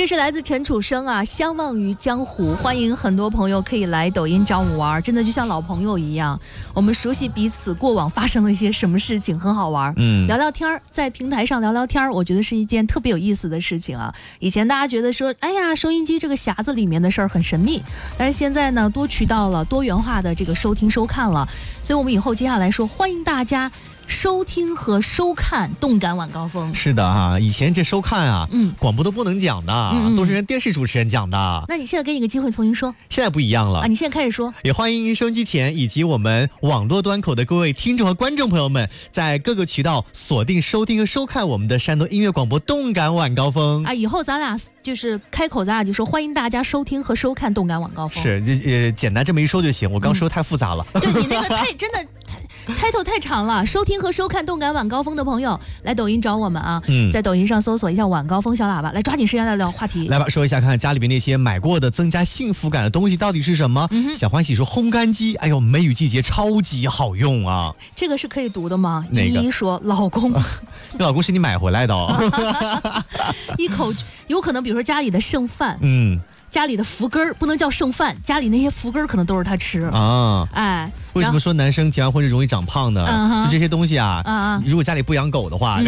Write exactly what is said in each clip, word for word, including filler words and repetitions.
是来自陈楚生啊，相忘于江湖。欢迎很多朋友可以来抖音找我玩，真的就像老朋友一样，我们熟悉彼此过往发生了一些什么事情，很好玩。嗯，聊聊天，在平台上聊聊天，我觉得是一件特别有意思的事情啊。以前大家觉得说，哎呀，收音机这个匣子里面的事儿很神秘，但是现在呢，多渠道了，多元化的这个收听收看了，所以我们以后接下来说，欢迎大家收听和收看动感晚高峰。 是的啊，以前这收看啊，嗯，广播都不能讲的，嗯嗯，都是人电视主持人讲的。 那你现在给你个机会重新说。 现在不一样了啊！你现在开始说。 也欢迎收音机前以及我们网络端口的各位听众和观众朋友们，在各个渠道锁定收听和收看我们的山东音乐广播动感晚高峰啊！以后咱俩就是开口，咱俩就说欢迎大家收听和收看动感晚高峰。 是，呃，简单这么一说就行。我刚说太复杂了， 嗯、就你那个太真的。开头太长了，收听和收看动感晚高峰的朋友来抖音找我们啊！嗯，在抖音上搜索一下晚高峰小喇叭，来抓紧时间来聊话题。 来吧，说一下看看家里边那些买过的增加幸福感的东西到底是什么？嗯、小欢喜说烘干机，哎呦，梅雨季节超级好用啊！ 这个是可以读的吗？ 哪个？ 依依说老公， 你老公是你买回来的哦。 一口有可能，比如说家里的剩饭， 嗯。 家里的福根儿不能叫剩饭，家里那些福根儿可能都是他吃啊。哎， 为什么说男生结完婚是容易长胖的？嗯、就这些东西啊，嗯、如果家里不养狗的话，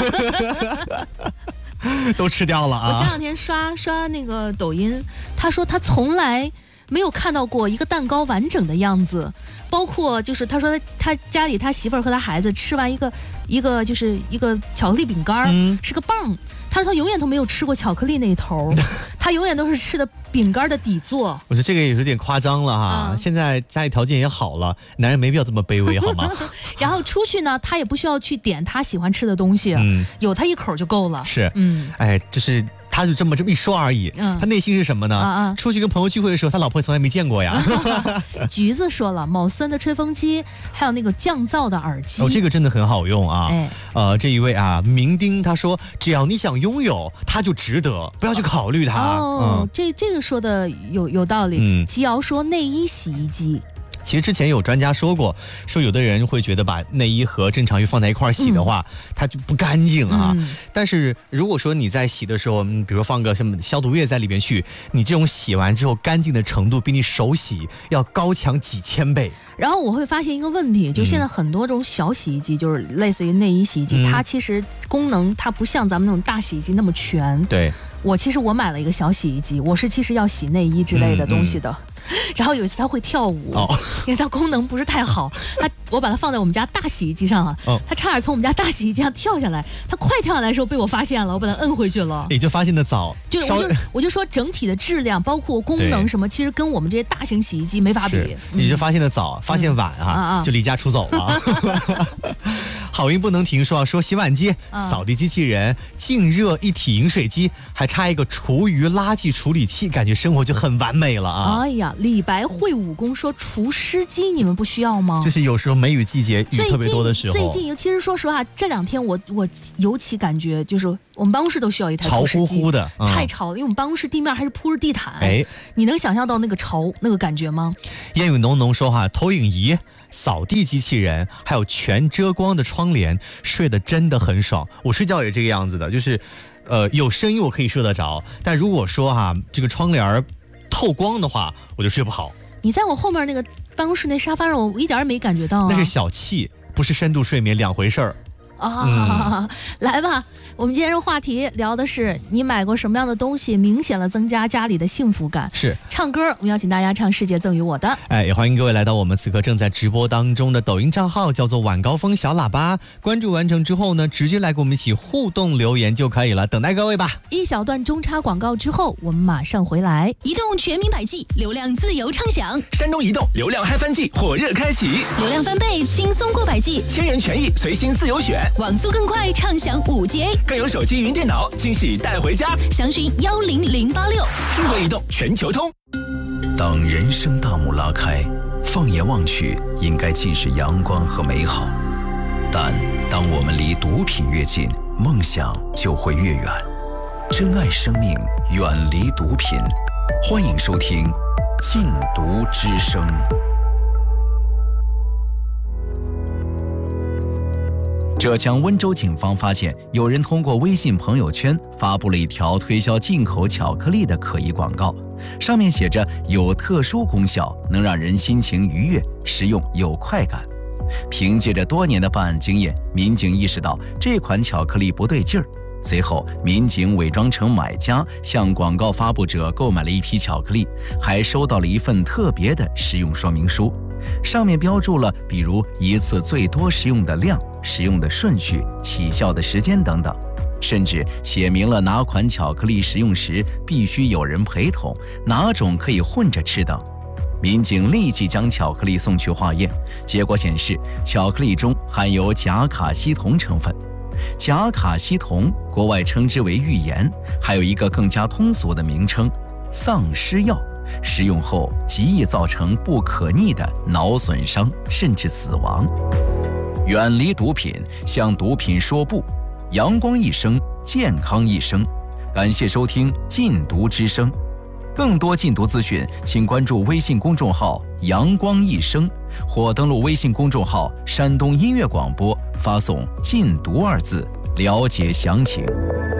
嗯、都吃掉了啊。 我前两天刷刷那个抖音，他说他从来没有看到过一个蛋糕完整的样子，包括就是他说他他家里他媳妇儿和他孩子吃完一个一个就是一个巧克力饼干，嗯、是个棒。他说他永远都没有吃过巧克力那一头，他永远都是吃的饼干的底座。 我觉得这个也有点夸张了哈。嗯、现在家里条件也好了，男人没必要这么卑微好吗？ 然后出去呢，他也不需要去点他喜欢吃的东西，嗯、有他一口就够了。 是，嗯，哎，就是。他就这么这么一说而已，嗯、他内心是什么呢？啊啊出去跟朋友聚会的时候，他老婆从来没见过呀。 橘子说了，某森的吹风机，还有那个降噪的耳机， 哦，这个真的很好用啊。哎、呃，这一位啊，明丁他说，只要你想拥有，它就值得，不要去考虑它。 哦，嗯、这这个说的有有道理。嗯，齐瑶说内衣洗衣机。 其实之前有专家说过，说有的人会觉得把内衣和正常衣放在一块洗的话，嗯、它就不干净啊。嗯、但是如果说你在洗的时候，嗯、比如放个什么消毒液在里边去，你这种洗完之后干净的程度比你手洗要高强几千倍。 然后我会发现一个问题，就现在很多这种小洗衣机，嗯、就是类似于内衣洗衣机，嗯、它其实功能它不像咱们那种大洗衣机那么全。 对。 我其实我买了一个小洗衣机，我是其实要洗内衣之类的东西的。嗯嗯、然后有一次它会跳舞，哦、因为它功能不是太好，它我把它放在我们家大洗衣机上啊，哦、它差点从我们家大洗衣机上跳下来。它快跳下来的时候被我发现了，我把它摁回去了。 也就发现的早， 就我就我就说整体的质量，包括功能什么，其实跟我们这些大型洗衣机没法比。 嗯、你就发现的早，发现晚啊，嗯、就离家出走了。好运不能停说说洗碗机、扫地机器人、净热一体饮水机，还差一个厨余垃圾处理器，感觉生活就很完美了啊！ 哎呀，李白会武功说除湿机你们不需要吗？ 就是有时候梅雨季节雨特别多的时候， 最近其实说实话，这两天我我尤其感觉就是我们办公室都需要一台除湿机， 潮乎乎的， 嗯、太潮了，因为我们办公室地面还是铺着地毯，哎，你能想象到那个潮那个感觉吗？ 烟雨浓浓说哈，投影仪。扫地机器人，还有全遮光的窗帘，睡得真的很爽。我睡觉也这个样子的，就是，呃，有声音我可以睡得着，但如果说哈这个窗帘透光的话，我就睡不好。 你在我后面那个办公室那沙发上，我一点也没感觉到、啊。 那是小气，不是深度睡眠，两回事儿。 啊、嗯，来吧，我们今天这话题聊的是你买过什么样的东西，明显了增加家里的幸福感。 是唱歌，我们邀请大家唱《世界赠予我的》。 哎，也欢迎各位来到我们此刻正在直播当中的抖音账号，叫做晚高峰小喇叭。关注完成之后呢，直接来跟我们一起互动留言就可以了，等待各位吧。 一小段中插广告之后，我们马上回来。 移动全民百 G， 流量自由畅享。 山东移动流量嗨翻季火热开启， 流量翻倍，轻松过百 G， 千元权益随心自由选， 网速更快。畅享五 G A， 更有手机云电脑惊喜带回家。 详询幺零零八六。 中国移动全球通。 当人生大幕拉开，放眼望去，应该尽是阳光和美好。但当我们离毒品越近，梦想就会越远。珍爱生命，远离毒品。欢迎收听《禁毒之声》。 浙江温州警方发现，有人通过微信朋友圈发布了一条推销进口巧克力的可疑广告，上面写着有特殊功效，能让人心情愉悦，食用有快感。凭借着多年的办案经验，民警意识到这款巧克力不对劲儿。随后，民警伪装成买家，向广告发布者购买了一批巧克力，还收到了一份特别的食用说明书，上面标注了比如一次最多食用的量、食用的顺序、起效的时间等等，甚至写明了哪款巧克力食用时必须有人陪同，哪种可以混着吃等。民警立即将巧克力送去化验，结果显示巧克力中含有甲卡西酮成分。甲卡西酮国外称之为浴盐，还有一个更加通俗的名称丧尸药，食用后极易造成不可逆的脑损伤甚至死亡。远离毒品，向毒品说不，阳光一生，健康一生。感谢收听禁毒之声，更多禁毒资讯请关注微信公众号阳光一生，或登录微信公众号山东音乐广播，发送禁毒二字了解详情。